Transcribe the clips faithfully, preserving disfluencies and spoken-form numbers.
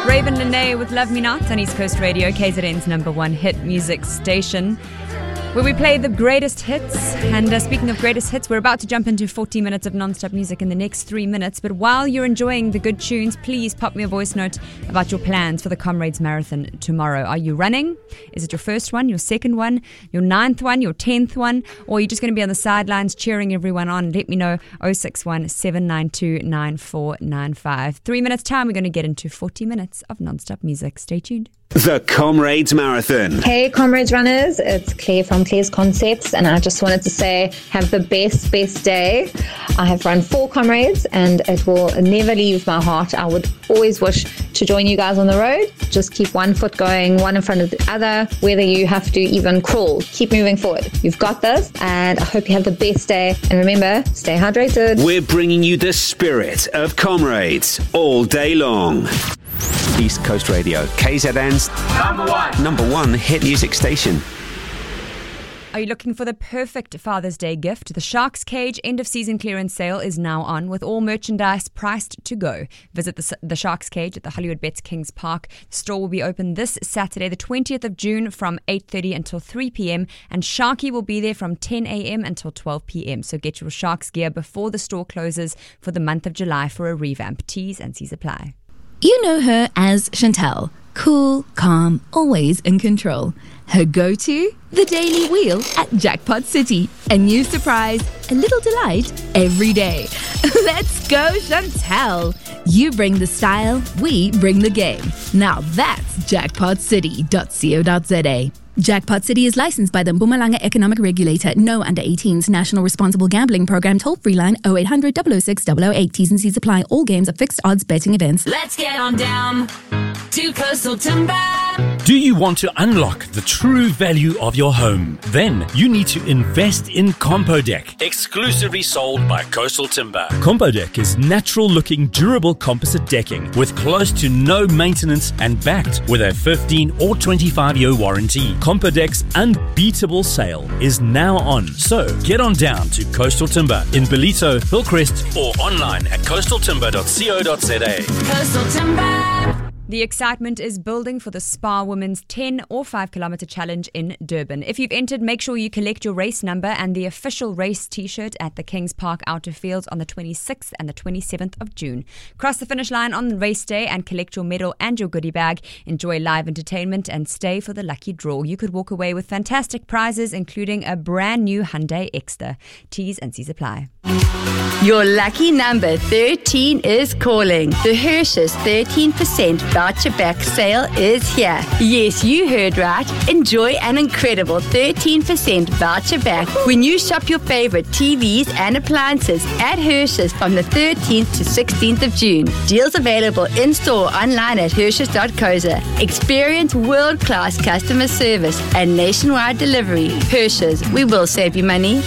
Raven Lene with Love Me Not on East Coast Radio, K Z N's number one hit music station, where we play the greatest hits. And uh, speaking of greatest hits, we're about to jump into forty minutes of non-stop music in the next three minutes. But while you're enjoying the good tunes, please pop me a voice note about your plans for the Comrades Marathon tomorrow. Are you running? Is it your first one, your second one, your ninth one, your tenth one? Or are you just going to be on the sidelines cheering everyone on? Let me know. oh six one, seven nine two, nine four nine five. Three minutes time, we're going to get into forty minutes of non-stop music. Stay tuned. The Comrades Marathon. Hey Comrades runners, it's Claire from Claire's Concepts, and I just wanted to say have the best, best day. I have run four Comrades and it will never leave my heart. I would always wish to join you guys on the road. Just keep one foot going, one in front of the other, whether you have to even crawl. Keep moving forward. You've got this, and I hope you have the best day. And remember, stay hydrated. We're bringing you the spirit of Comrades all day long. East Coast Radio, K Z N's number one, number one hit music station. Are you looking for the perfect Father's Day gift? The Sharks Cage end of season clearance sale is now on, with all merchandise priced to go. Visit the, the Sharks Cage at the Hollywood Bets Kings Park. The store will be open this Saturday, the twentieth of June, from eight thirty until three p.m. and Sharky will be there from ten a.m. until twelve p.m. So get your Sharks gear before the store closes for the month of July for a revamp. T's and C's apply. You know her as Chantel. Cool, calm, always in control. Her go-to? The Daily Wheel at Jackpot City. A new surprise, a little delight every day. Let's go, Chantel. You bring the style, we bring the game. Now that's jackpot city dot co dot za. Jackpot City is licensed by the Mpumalanga Economic Regulator. No under eighteens. National Responsible Gambling Program. Toll-free line oh eight hundred, double oh six, double oh eight. T's and C's apply. All games are fixed odds betting events. Let's get on down to Coastal Timber. Do you want to unlock the true value of your home? Then you need to invest in Compodeck, exclusively sold by Coastal Timber. Compodeck is natural-looking, durable composite decking with close to no maintenance and backed with a fifteen or twenty-five year warranty. Compodeck's unbeatable sale is now on. So get on down to Coastal Timber in Bellito, Hillcrest, or online at coastal timber dot co dot za. Coastal Timber. The excitement is building for the Spa Women's ten or five kilometer challenge in Durban. If you've entered, make sure you collect your race number and the official race t-shirt at the Kings Park Outer Fields on the twenty-sixth and the twenty-seventh of June. Cross the finish line on race day and collect your medal and your goodie bag. Enjoy live entertainment and stay for the lucky draw. You could walk away with fantastic prizes, including a brand new Hyundai Exter. T's and C's apply. Your lucky number thirteen is calling. The Hershey's thirteen percent voucher back sale is here. Yes, you heard right. Enjoy an incredible thirteen percent voucher back when you shop your favorite T Vs and appliances at Hershey's from the thirteenth to sixteenth of June. Deals available in-store, online at hersheys dot co dot za. Experience world-class customer service and nationwide delivery. Hershey's, we will save you money.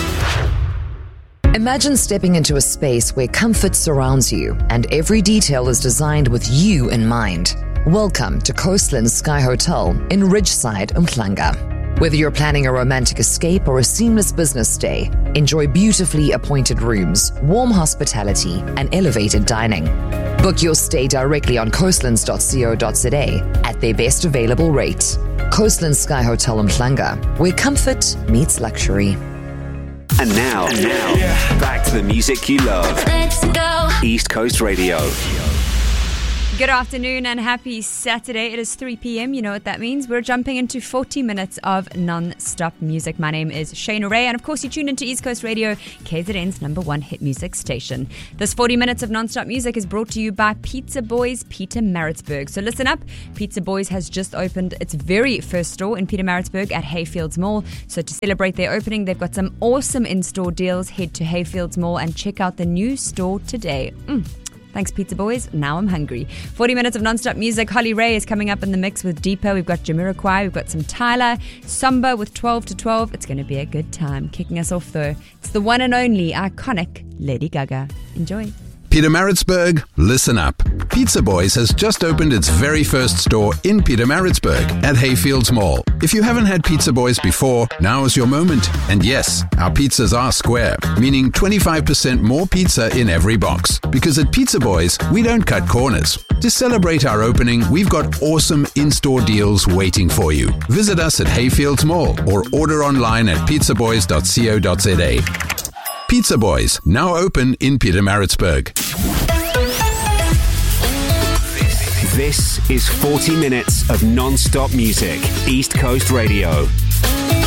Imagine stepping into a space where comfort surrounds you and every detail is designed with you in mind. Welcome to Coastland Sky Hotel in Ridgeside, Umhlanga. Whether you're planning a romantic escape or a seamless business stay, enjoy beautifully appointed rooms, warm hospitality, and elevated dining. Book your stay directly on coastlands dot co dot za at their best available rate. Coastland Sky Hotel Umhlanga, where comfort meets luxury. And now, and now, yeah. back to the music you love. Let's go. East Coast Radio. Good afternoon and happy Saturday. It is three p.m. You know what that means. We're jumping into forty minutes of non-stop music. My name is Shane Ray, and of course you tuned into East Coast Radio, K Z N's number one hit music station. This forty minutes of non-stop music is brought to you by Pizza Boys Pietermaritzburg. So listen up. Pizza Boys has just opened its very first store in Pietermaritzburg at Hayfields Mall. So to celebrate their opening, they've got some awesome in-store deals. Head to Hayfields Mall and check out the new store today. Mm. Thanks, Pizza Boys. Now I'm hungry. forty minutes of non-stop music. Holly Ray is coming up in the mix with Deepa. We've got Jamiroquai. We've got some Tyler. Samba with twelve to twelve. It's going to be a good time. Kicking us off, though, it's the one and only iconic Lady Gaga. Enjoy. Pietermaritzburg, listen up. Pizza Boys has just opened its very first store in Pietermaritzburg at Hayfields Mall. If you haven't had Pizza Boys before, now is your moment. And yes, our pizzas are square, meaning twenty-five percent more pizza in every box. Because at Pizza Boys, we don't cut corners. To celebrate our opening, we've got awesome in-store deals waiting for you. Visit us at Hayfields Mall or order online at pizza boys dot co dot za. Pizza Boys, now open in Pietermaritzburg. This is forty minutes of non-stop music. East Coast Radio.